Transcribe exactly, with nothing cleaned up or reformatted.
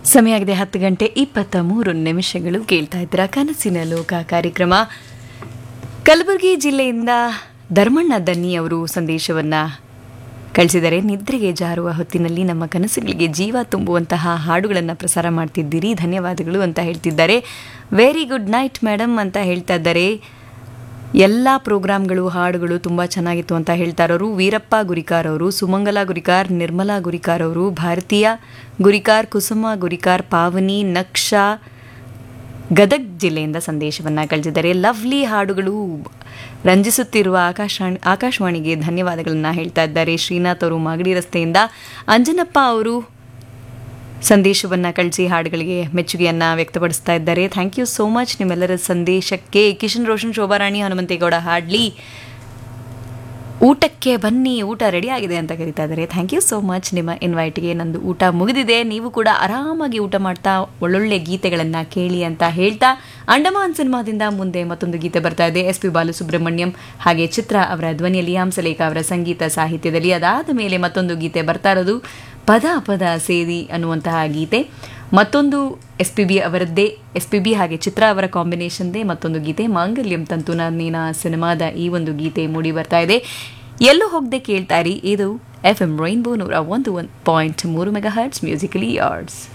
ಸಮಯ ಆಗಿದೆ ಹತ್ತು ಗಂಟೆ ಇಪ್ಪತ್ತ ಮೂರು ನಿಮಿಷಗಳು. ಕೇಳ್ತಾ ಇದ್ದೀರಾ ಕನಸಿನ ಲೋಕ ಕಾರ್ಯಕ್ರಮ. ಕಲಬುರಗಿ ಜಿಲ್ಲೆಯಿಂದ ಧರ್ಮಣ್ಣ ದನ್ನಿ ಅವರು ಸಂದೇಶವನ್ನು ಕಳಿಸಿದರೆ, ನಿದ್ರೆಗೆ ಜಾರುವ ಹೊತ್ತಿನಲ್ಲಿ ನಮ್ಮ ಕನಸುಗಳಿಗೆ ಜೀವ ತುಂಬುವಂತಹ ಹಾಡುಗಳನ್ನು ಪ್ರಸಾರ ಮಾಡ್ತಿದ್ದೀರಿ, ಧನ್ಯವಾದಗಳು ಅಂತ ಹೇಳ್ತಿದ್ದಾರೆ. ವೆರಿ ಗುಡ್ ನೈಟ್ ಮೇಡಮ್ ಅಂತ ಹೇಳ್ತಾ ಇದ್ದಾರೆ. ಎಲ್ಲ ಪ್ರೋಗ್ರಾಮ್ಗಳು ಹಾಡುಗಳು ತುಂಬ ಚೆನ್ನಾಗಿತ್ತು ಅಂತ ಹೇಳ್ತಾ ಇರೋರು ವೀರಪ್ಪ ಗುರಿಕಾರ್ ಅವರು, ಸುಮಂಗಲ ಗುರಿಕಾರ್, ನಿರ್ಮಲಾ ಗುರಿಕಾರ್ ಅವರು, ಭಾರತೀಯ ಗುರಿಕಾರ್, ಕುಸುಮ ಗುರಿಕಾರ್, ಪಾವನಿ, ನಕ್ಷಾ ಗದಗ್ ಜಿಲ್ಲೆಯಿಂದ ಸಂದೇಶವನ್ನು ಕಳಿಸಿದ್ದಾರೆ. ಲವ್ಲಿ ಹಾಡುಗಳು ರಂಜಿಸುತ್ತಿರುವ ಆಕಾಶವಾಣಿ ಆಕಾಶವಾಣಿಗೆ ಧನ್ಯವಾದಗಳನ್ನು ಹೇಳ್ತಾ ಇದ್ದಾರೆ. ಶ್ರೀನಾಥ್ ಅವರು ಮಾಗಡಿ ರಸ್ತೆಯಿಂದ, ಅಂಜನಪ್ಪ ಅವರು ಸಂದೇಶವನ್ನು ಕಳಿಸಿ ಹಾಡುಗಳಿಗೆ ಮೆಚ್ಚುಗೆಯನ್ನು ವ್ಯಕ್ತಪಡಿಸ್ತಾ ಇದ್ದಾರೆ. ಥ್ಯಾಂಕ್ ಯು ಸೋ ಮಚ್ ನಿಮ್ಮೆಲ್ಲರ ಸಂದೇಶಕ್ಕೆ. ಕಿಶನ್ ರೋಷನ್, ಶೋಭಾರಾಣಿ, ಹನುಮಂತೇಗೌಡ ಹಾಡ್ಲಿ, ಊಟಕ್ಕೆ ಬನ್ನಿ, ಊಟ ರೆಡಿ ಆಗಿದೆ ಅಂತ ಕರೀತಾ ಇದ್ದಾರೆ. ಥ್ಯಾಂಕ್ ಯು ಸೋ ಮಚ್ ನಿಮ್ಮ ಇನ್ವೈಟ್ಗೆ. ನಂದು ಊಟ ಮುಗಿದಿದೆ, ನೀವು ಕೂಡ ಆರಾಮಾಗಿ ಊಟ ಮಾಡ್ತಾ ಒಳ್ಳೊಳ್ಳೆ ಗೀತೆಗಳನ್ನು ಕೇಳಿ ಅಂತ ಹೇಳ್ತಾ, ಅಂಡಮಾನ್ ಸಿನಿಮಾದಿಂದ ಮುಂದೆ ಮತ್ತೊಂದು ಗೀತೆ ಬರ್ತಾ ಇದೆ. ಎಸ್ ಪಿ ಬಾಲಸುಬ್ರಹ್ಮಣ್ಯಂ ಹಾಗೆ ಚಿತ್ರ ಅವರ ಧ್ವನಿಯಲ್ಲಿ, ಹಂಸಲೇಖ ಅವರ ಸಂಗೀತ ಸಾಹಿತ್ಯದಲ್ಲಿ. ಅದಾದ ಮೇಲೆ ಮತ್ತೊಂದು ಗೀತೆ ಬರ್ತಾ ಇರೋದು ಪದ ಪದ ಸೇರಿ ಅನ್ನುವಂತಹ ಗೀತೆ. ಮತ್ತೊಂದು ಎಸ್ ಪಿ ಬಿ ಅವರದ್ದೇ, ಎಸ್ ಪಿ ಬಿ ಹಾಗೆ ಚಿತ್ರ ಅವರ ಕಾಂಬಿನೇಷನ್ದೇ ಮತ್ತೊಂದು ಗೀತೆ. ಮಾಂಗಲ್ಯಂ ತಂತು ನಾನೇನ ಸಿನಿಮಾದ ಈ ಒಂದು ಗೀತೆ ಮೂಡಿ ಬರ್ತಾ ಇದೆ. ಎಲ್ಲೂ ಹೋಗದೆ ಕೇಳ್ತಾರಿ, ಇದು ಎಫ್ ಎಂ ರೈನ್ಬೋ ನೂರ ಒಂದು ಒಂದು ಪಾಯಿಂಟ್ ಮೂರು ಮೆಗಾ ಹರ್ಟ್ಸ್ ಮ್ಯೂಸಿಕಲಿ ಯಾರ್ಡ್ಸ್.